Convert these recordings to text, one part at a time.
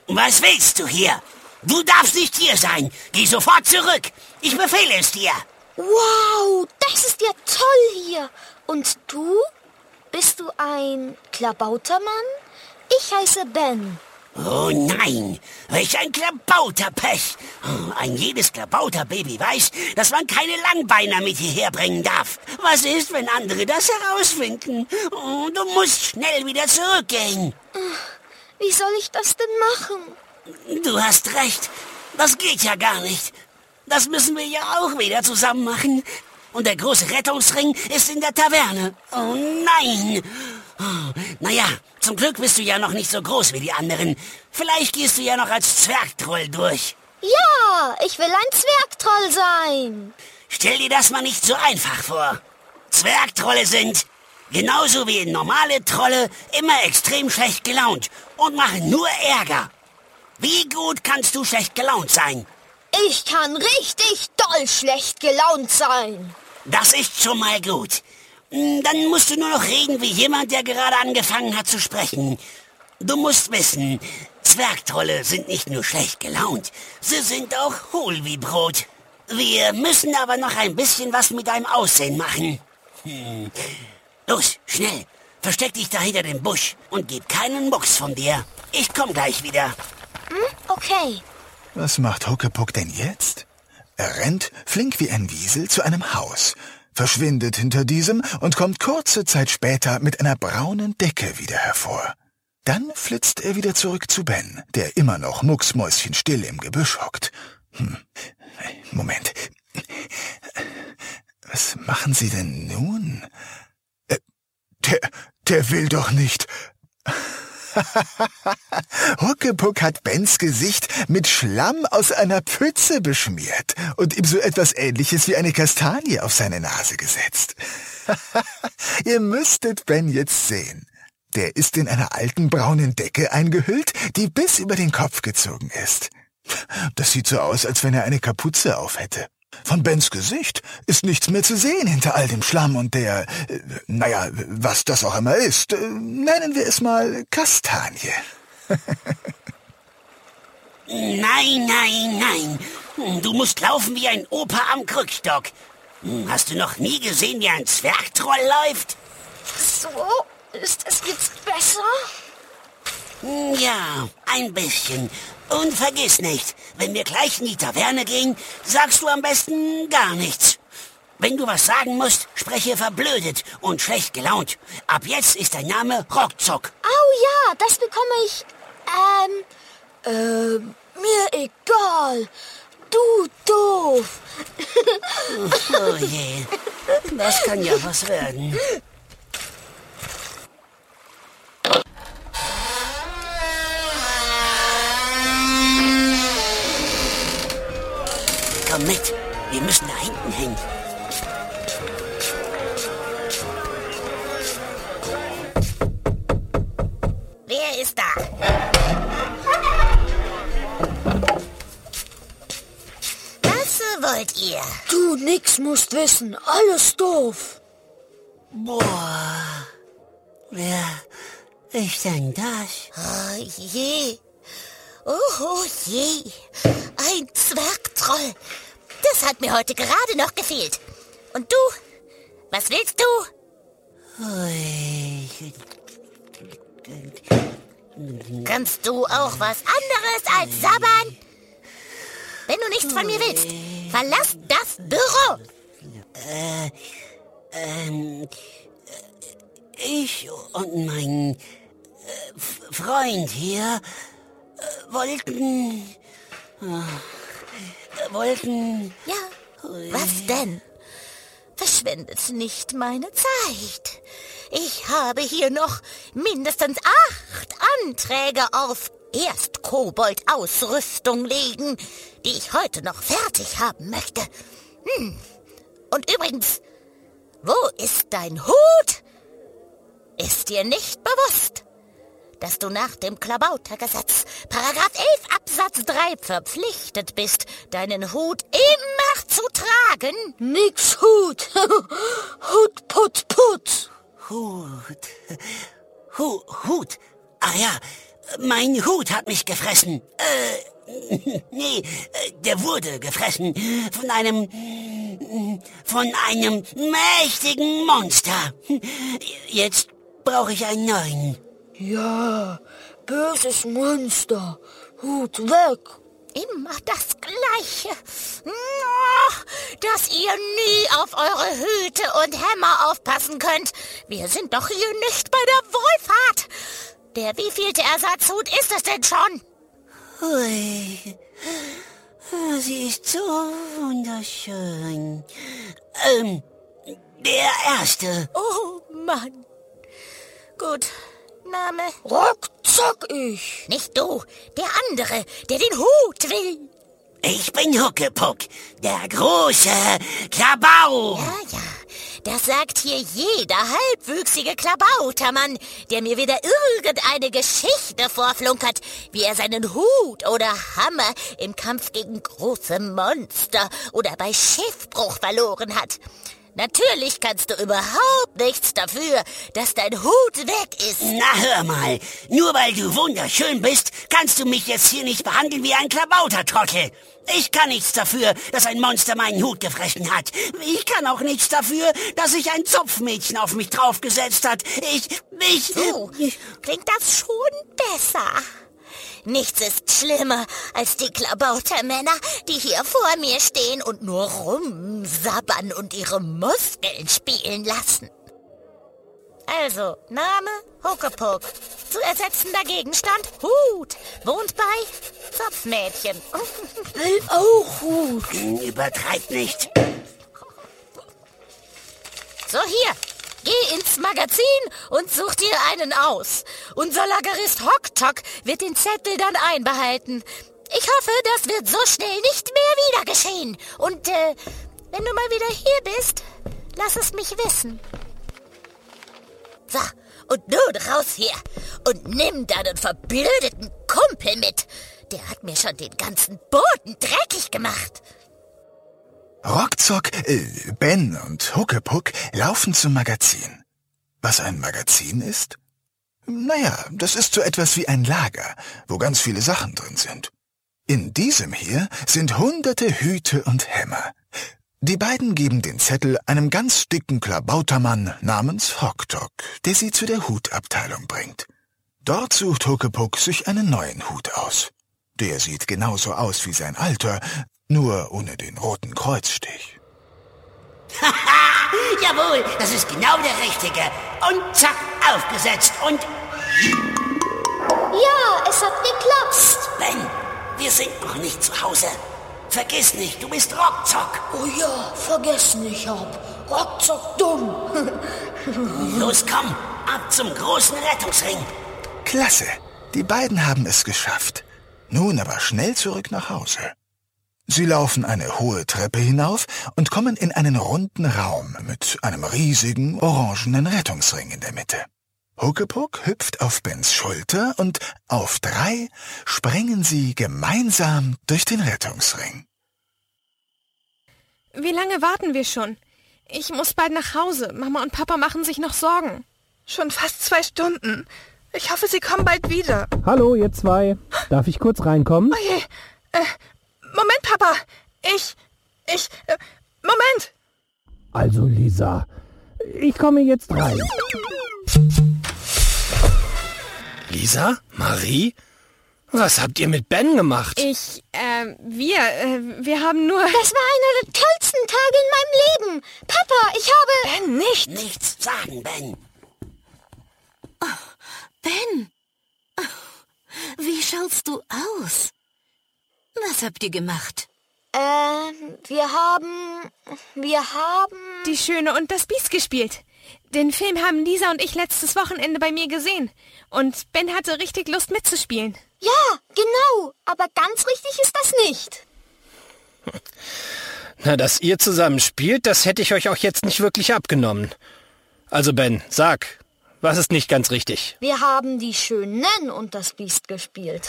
Was willst du hier? Du darfst nicht hier sein. Geh sofort zurück. Ich befehle es dir. Wow, das ist ja toll hier. Und du? Bist du ein Klabautermann? Ich heiße Ben. Oh nein, welch ein Klabauterpech. Ein jedes Klabauterbaby weiß, dass man keine Langbeiner mit hierher bringen darf. Was ist, wenn andere das herausfinden? Oh, du musst schnell wieder zurückgehen. Wie soll ich das denn machen? Du hast recht, das geht ja gar nicht. Das müssen wir ja auch wieder zusammen machen. Und der große Rettungsring ist in der Taverne. Oh nein. Naja, zum Glück bist du ja noch nicht so groß wie die anderen. Vielleicht gehst du ja noch als Zwergtroll durch. Ja, ich will ein Zwergtroll sein. Stell dir das mal nicht so einfach vor. Zwergtrolle sind, genauso wie normale Trolle, immer extrem schlecht gelaunt und machen nur Ärger. Wie gut kannst du schlecht gelaunt sein? Ich kann richtig doll schlecht gelaunt sein. Das ist schon mal gut. Dann musst du nur noch reden wie jemand, der gerade angefangen hat zu sprechen. Du musst wissen, Zwergtrolle sind nicht nur schlecht gelaunt, sie sind auch hohl wie Brot. Wir müssen aber noch ein bisschen was mit deinem Aussehen machen. Los, schnell, versteck dich da hinter dem Busch und gib keinen Mucks von dir. Ich komm gleich wieder. Okay. Was macht Huckepuck denn jetzt? Er rennt, flink wie ein Wiesel, zu einem Haus, verschwindet hinter diesem und kommt kurze Zeit später mit einer braunen Decke wieder hervor. Dann flitzt er wieder zurück zu Ben, der immer noch mucksmäuschenstill im Gebüsch hockt. Moment. Was machen Sie denn nun? Der will doch nicht. Huckepuck hat Bens Gesicht mit Schlamm aus einer Pfütze beschmiert und ihm so etwas Ähnliches wie eine Kastanie auf seine Nase gesetzt. Ihr müsstet Ben jetzt sehen. Der ist in einer alten braunen Decke eingehüllt, die bis über den Kopf gezogen ist. Das sieht so aus, als wenn er eine Kapuze auf hätte. Von Bens Gesicht ist nichts mehr zu sehen hinter all dem Schlamm und der, was das auch immer ist. Nennen wir es mal Kastanie. Nein. Du musst laufen wie ein Opa am Krückstock. Hast du noch nie gesehen, wie ein Zwergtroll läuft? So, ist es jetzt besser? Ja, ein bisschen. Und vergiss nicht, wenn wir gleich in die Taverne gehen, sagst du am besten gar nichts. Wenn du was sagen musst, spreche verblödet und schlecht gelaunt. Ab jetzt ist dein Name Rockzock. Oh ja, das bekomme ich. Mir egal. Du doof. Oh je, das kann ja was werden. Komm mit, wir müssen da hinten hin. Wer ist da? Was wollt ihr? Du nix musst wissen, alles doof. Boah, wer ist denn das? Oh je. Oh je. Ein Zwergtroll. Das hat mir heute gerade noch gefehlt. Und du? Was willst du? Kannst du auch was anderes als sabbern? Wenn du nichts von mir willst, verlass das Büro. Ich und mein Freund hier wollten... Ja, was denn? Verschwendet nicht meine Zeit. Ich habe hier noch mindestens 8 Anträge auf Erstkobold-Ausrüstung liegen, die ich heute noch fertig haben möchte. Und übrigens, wo ist dein Hut? Ist dir nicht bewusst, dass du nach dem Klabautergesetz, Paragraph 11 Absatz 3 verpflichtet bist, deinen Hut immer zu tragen? Nix Hut. Hut, put, put. Hut. Ach ja, Mein Hut hat mich gefressen. Nee, der wurde gefressen von einem mächtigen Monster. Jetzt brauche ich einen neuen. Ja, böses Monster. Hut weg. Immer das Gleiche. Dass ihr nie auf eure Hüte und Hämmer aufpassen könnt. Wir sind doch hier nicht bei der Wohlfahrt. Der wievielte Ersatzhut ist es denn schon? Ui, sie ist so wunderschön. Der erste. Oh Mann. Gut, Name? Ruckzuck ich. Nicht du, der andere, der den Hut will. Ich bin Huckepuck, der große Klabau. Ja, das sagt hier jeder halbwüchsige Klabautermann, der mir wieder irgendeine Geschichte vorflunkert, wie er seinen Hut oder Hammer im Kampf gegen große Monster oder bei Schiffbruch verloren hat. Natürlich kannst du überhaupt nichts dafür, dass dein Hut weg ist. Na hör mal, nur weil du wunderschön bist, kannst du mich jetzt hier nicht behandeln wie ein Klabautertrottel. Ich kann nichts dafür, dass ein Monster meinen Hut gefressen hat. Ich kann auch nichts dafür, dass sich ein Zopfmädchen auf mich draufgesetzt hat. So, klingt das schon besser. Nichts ist schlimmer als die Klabautermänner, die hier vor mir stehen und nur rumsabbern und ihre Muskeln spielen lassen. Also, Name Huckepuck. Zu ersetzender Gegenstand Hut. Wohnt bei Zopfmädchen. Will auch Hut. Übertreib nicht. So, hier. Geh ins Magazin und such dir einen aus. Unser Lagerist Hocktock wird den Zettel dann einbehalten. Ich hoffe, das wird so schnell nicht mehr wieder geschehen. Und wenn du mal wieder hier bist, lass es mich wissen. So, und nun raus hier und nimm deinen verblödeten Kumpel mit. Der hat mir schon den ganzen Boden dreckig gemacht. Ruckzuck, Ben und Huckepuck laufen zum Magazin. Was ein Magazin ist? Naja, das ist so etwas wie ein Lager, wo ganz viele Sachen drin sind. In diesem hier sind hunderte Hüte und Hämmer. Die beiden geben den Zettel einem ganz dicken Klabautermann namens Hocktock, der sie zu der Hutabteilung bringt. Dort sucht Huckepuck sich einen neuen Hut aus. Der sieht genauso aus wie sein alter, nur ohne den roten Kreuzstich. Haha, jawohl, das ist genau der richtige. Und zack, aufgesetzt und... Ja, es hat geklappt. Ben, wir sind noch nicht zu Hause. Vergiss nicht, du bist Ruckzuck. Oh ja, vergessen ich hab. Ruckzuck dumm. Los, komm, ab zum großen Rettungsring. Klasse, die beiden haben es geschafft. Nun aber schnell zurück nach Hause. Sie laufen eine hohe Treppe hinauf und kommen in einen runden Raum mit einem riesigen, orangenen Rettungsring in der Mitte. Huckepuck hüpft auf Bens Schulter und auf 3 springen sie gemeinsam durch den Rettungsring. Wie lange warten wir schon? Ich muss bald nach Hause. Mama und Papa machen sich noch Sorgen. Schon fast 2 Stunden. Ich hoffe, Sie kommen bald wieder. Hallo, ihr zwei. Darf ich kurz reinkommen? Oh je. Moment, Papa. Moment. Also, Lisa, ich komme jetzt rein. Lisa? Marie? Was habt ihr mit Ben gemacht? Wir haben nur... Das war einer der tollsten Tage in meinem Leben. Papa, ich habe... Ben, nicht. Nichts sagen, Ben. Ben, wie schaust du aus? Was habt ihr gemacht? Wir haben... Die Schöne und das Biest gespielt. Den Film haben Lisa und ich letztes Wochenende bei mir gesehen. Und Ben hatte richtig Lust mitzuspielen. Ja, genau. Aber ganz richtig ist das nicht. Na, dass ihr zusammen spielt, das hätte ich euch auch jetzt nicht wirklich abgenommen. Also Ben, sag, was ist nicht ganz richtig? Wir haben die Schönen und das Biest gespielt.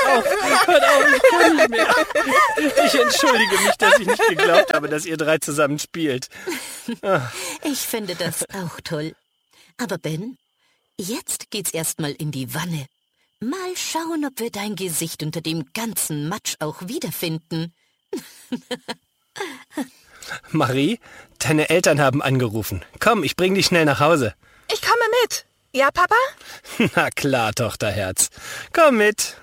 Hört auf, ich kann nicht mehr. Ich entschuldige mich, dass ich nicht geglaubt habe, dass ihr drei zusammen spielt. Ich finde das auch toll. Aber Ben, jetzt geht's erstmal in die Wanne. Mal schauen, ob wir dein Gesicht unter dem ganzen Matsch auch wiederfinden. Marie, deine Eltern haben angerufen. Komm, ich bring dich schnell nach Hause. Ich komme mit. Ja, Papa? Na klar, Tochterherz. Komm mit.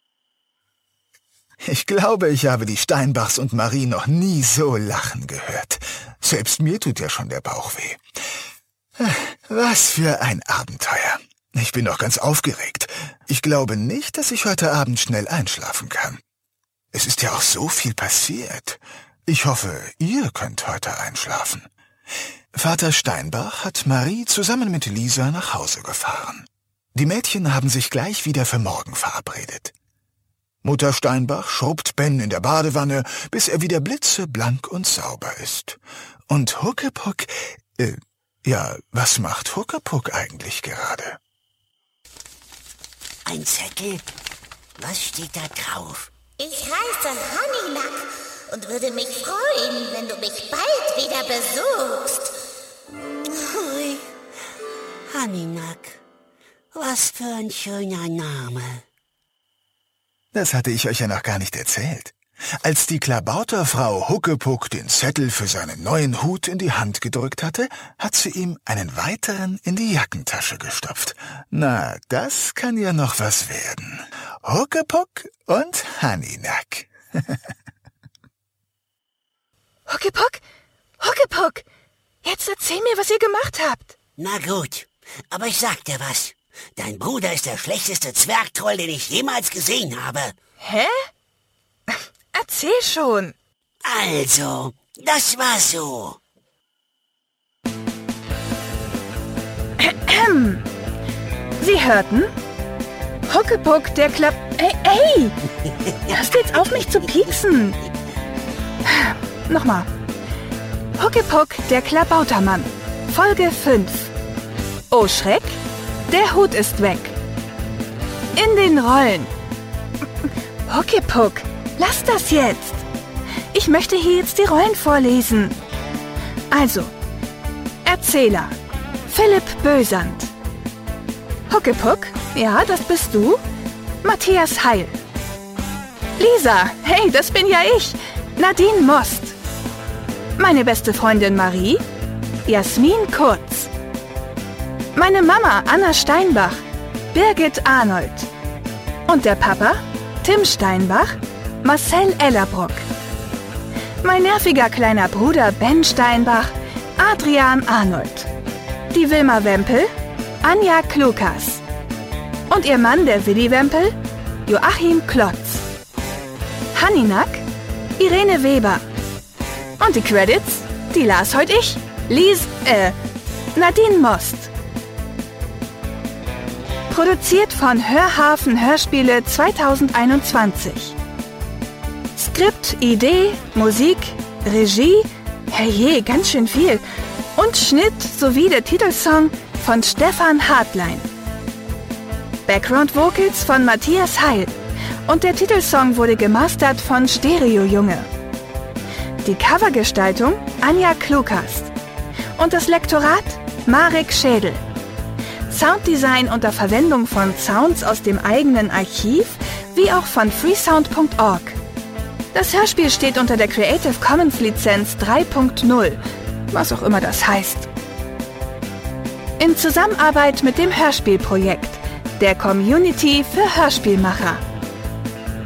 Ich glaube, ich habe die Steinbachs und Marie noch nie so lachen gehört. Selbst mir tut ja schon der Bauch weh. Was für ein Abenteuer. Ich bin doch ganz aufgeregt. Ich glaube nicht, dass ich heute Abend schnell einschlafen kann. Es ist ja auch so viel passiert. Ich hoffe, ihr könnt heute einschlafen. Vater Steinbach hat Marie zusammen mit Lisa nach Hause gefahren. Die Mädchen haben sich gleich wieder für morgen verabredet. Mutter Steinbach schrubbt Ben in der Badewanne, bis er wieder blitzeblank und sauber ist. Und Huckepuck, was macht Huckepuck eigentlich gerade? Ein Zettel? Was steht da drauf? Ich heiße Honeylack und würde mich freuen, wenn du mich bald wieder besuchst. Hui, Honeylack. Was für ein schöner Name. Das hatte ich euch ja noch gar nicht erzählt. Als die Klabauterfrau Huckepuck den Zettel für seinen neuen Hut in die Hand gedrückt hatte, hat sie ihm einen weiteren in die Jackentasche gestopft. Na, das kann ja noch was werden. Huckepuck und Honeylack. Huckepuck? Huckepuck! Jetzt erzähl mir, was ihr gemacht habt. Na gut, aber ich sag dir was. Dein Bruder ist der schlechteste Zwergtroll, den ich jemals gesehen habe. Hä? Erzähl schon. Also, das war so. Sie hörten? Huckepuck, der Ey! Hörst du jetzt auf, mich zu pieksen? Nochmal. Huckepuck, der Klabautermann. Folge 5. Oh Schreck, der Hut ist weg. In den Rollen. Huckepuck, lass das jetzt. Ich möchte hier jetzt die Rollen vorlesen. Also, Erzähler, Philipp Bösand. Huckepuck, ja, das bist du. Matthias Heil. Lisa, hey, das bin ja ich. Nadine Most. Meine beste Freundin Marie. Jasmin Kurz. Meine Mama Anna Steinbach. Birgit Arnold. Und der Papa Tim Steinbach. Marcel Ellerbrock. Mein nerviger kleiner Bruder Ben Steinbach. Adrian Arnold. Die Wilma Wempel. Anja Klukas. Und ihr Mann, der Willi Wempel. Joachim Klotz. Honeylack. Irene Weber. Und die Credits, die las heute ich. Nadine Most. Produziert von Hörhafen Hörspiele 2021. Skript, Idee, Musik, Regie, herrje, ganz schön viel. Und Schnitt sowie der Titelsong von Stefan Hartlein. Background Vocals von Matthias Heil. Und der Titelsong wurde gemastert von Stereo Junge. Die Covergestaltung Anja Klukas. Und das Lektorat Marek Schädel. Sounddesign unter Verwendung von Sounds aus dem eigenen Archiv, wie auch von freesound.org. Das Hörspiel steht unter der Creative Commons Lizenz 3.0, was auch immer das heißt. In Zusammenarbeit mit dem Hörspielprojekt, der Community für Hörspielmacher.